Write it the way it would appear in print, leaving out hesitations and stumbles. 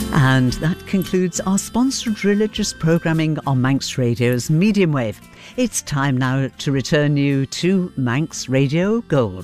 And that concludes our sponsored religious programming on Manx Radio's medium wave. It's time now to return you to Manx Radio Gold.